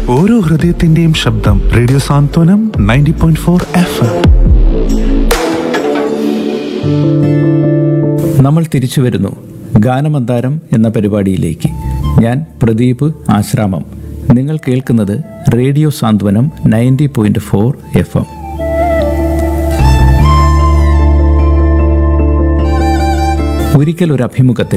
ഓരോ ഹൃദയത്തിന്റെയും ശബ്ദം. റേഡിയോ സാന്ത്വനം 90.4 FM. നമ്മൾ തിരിച്ചു വരുന്നു ഗാനമന്താരം എന്ന പരിപാടിയിലേക്ക്. ഞാൻ പ്രദീപ് ആശ്രാമം. നിങ്ങൾ കേൾക്കുന്നത് റേഡിയോ സാന്ത്വനം 90.4 FM. ഒരിക്കൽ ഒരു അഭിമുഖത്തിൽ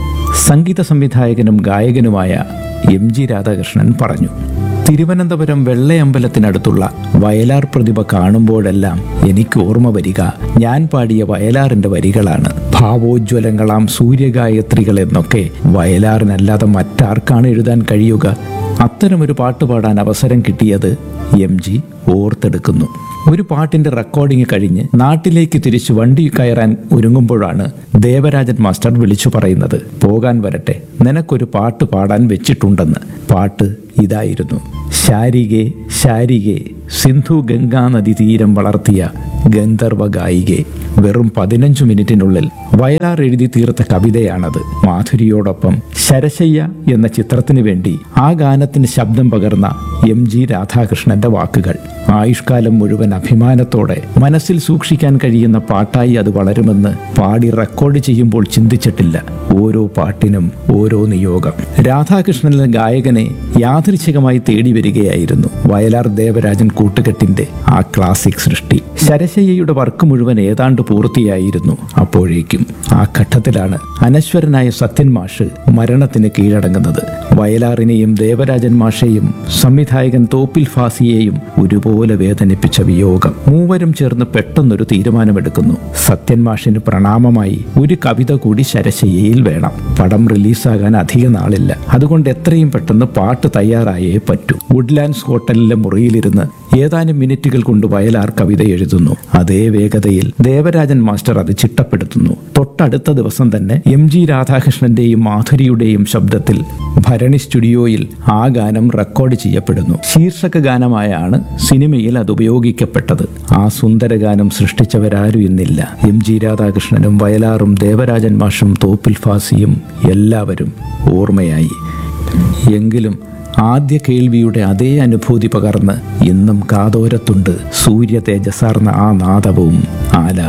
സംഗീത സംവിധായകനും ഗായകനുമായ MG രാധാകൃഷ്ണൻ പറഞ്ഞു, തിരുവനന്തപുരം വെള്ളയമ്പലത്തിനടുത്തുള്ള വയലാർ പ്രതിഭ കാണുമ്പോഴെല്ലാം എനിക്ക് ഓർമ്മ വരിക ഞാൻ പാടിയ വയലാറിന്റെ വരികളാണ്. ഭാവോജ്വലങ്ങളാം സൂര്യഗായത്രികൾ എന്നൊക്കെ വയലാറിനല്ലാതെ മറ്റാർക്കാണ് എഴുതാൻ കഴിയുക? അത്തരമൊരു പാട്ട് പാടാൻ അവസരം കിട്ടിയത് MG ഓർത്തെടുക്കുന്നു. ഒരു പാട്ടിന്റെ റെക്കോർഡിംഗ് കഴിഞ്ഞ് നാട്ടിലേക്ക് തിരിച്ചു വണ്ടി കയറാൻ ഒരുങ്ങുമ്പോഴാണ് ദേവരാജൻ മാസ്റ്റർ വിളിച്ചു പറയുന്നത്, പോകാൻ വരട്ടെ, നിനക്കൊരു പാട്ട് പാടാൻ വെച്ചിട്ടുണ്ടെന്ന്. പാട്ട് ഇതായിരുന്നു: ശാരികേ ശാരികേ സിന്ധു ഗംഗാനദി തീരം വളർത്തിയ ഗന്ധർവ ഗായികെ. വെറും 15 മിനിറ്റിനുള്ളിൽ വയലാർ എഴുതി തീർത്ത കവിതയാണത്. മാധുരിയോടൊപ്പം ശരശയ്യ എന്ന ചിത്രത്തിന് വേണ്ടി ആ ഗാനത്തിന് ശബ്ദം പകർന്ന MG രാധാകൃഷ്ണന്റെ വാക്കുകൾ. ആയുഷ്കാലം മുഴുവൻ അഭിമാനത്തോടെ മനസ്സിൽ സൂക്ഷിക്കാൻ കഴിയുന്ന പാട്ടായി അത് വളരുമെന്ന് പാടി റെക്കോർഡ് ചെയ്യുമ്പോൾ ചിന്തിച്ചിട്ടില്ല. ഓരോ പാട്ടിനും ഓരോ നിയോഗം. രാധാകൃഷ്ണൻ ഗായകനെ യാദൃച്ഛികമായി തേടി വരികയായിരുന്നു വയലാർ ദേവരാജൻ കൂട്ടുകെട്ടിന്റെ ആ ക്ലാസിക് സൃഷ്ടി. ശരശയ്യയുടെ വർക്ക് മുഴുവൻ ഏതാണ്ട് പൂർത്തിയായിരുന്നു. അപ്പോഴേക്കും ആ ഘട്ടത്തിലാണ് അനശ്വരനായ സത്യൻ മാഷ് മരണത്തിന് കീഴടങ്ങുന്നത്. വയലാറിനെയും ദേവരാജൻ മാഷെയും സംവിധായകൻ തോപ്പിൽ ഫാസിയെയും ഒരുപോലെ വേദനിപ്പിച്ച വിയോഗം. മൂവരും ചേർന്ന് പെട്ടെന്നൊരു തീരുമാനമെടുക്കുന്നു. സത്യൻ മാഷിന് പ്രണാമമായി ഒരു കവിത കൂടി ശരശയ്യയിൽ വേണം. പടം റിലീസാകാൻ അധിക നാളില്ല. അതുകൊണ്ട് എത്രയും പെട്ടെന്ന് പാട്ട് തയ്യാറായേ പറ്റൂ. വുഡ്ലാൻഡ്സ് ഹോട്ടലിലെ മുറിയിലിരുന്ന് ഏതാനും മിനിറ്റുകൾ കൊണ്ട് വയലാർ കവിത എഴുതുന്നു. അതേ വേഗതയിൽ ദേവരാജൻ മാസ്റ്റർ അത് ചിട്ടപ്പെടുത്തുന്നു. തൊട്ടടുത്ത ദിവസം തന്നെ MG രാധാകൃഷ്ണന്റെയും മാധുരിയുടെയും ശബ്ദത്തിൽ ഭരണി സ്റ്റുഡിയോയിൽ ആ ഗാനം റെക്കോർഡ് ചെയ്യപ്പെടുന്നു. ശീർഷക ഗാനമായാണ് സിനിമയിൽ അത് ഉപയോഗിക്കപ്പെട്ടത്. ആ സുന്ദരഗാനം സൃഷ്ടിച്ചവരാരും ഇന്നില്ല. MG രാധാകൃഷ്ണനും വയലാറും ദേവരാജൻ മാഷും തോപ്പിൽ ഫാസിയും എല്ലാവരും ഓർമ്മയായി. എങ്കിലും ആദ്യ കേൾവിയുടെ അതേ അനുഭൂതി പകർന്ന് ഇന്നും കാതോരത്തുണ്ട് സൂര്യ തേജസാർന്ന ആ നാദവും ആലാപനവും.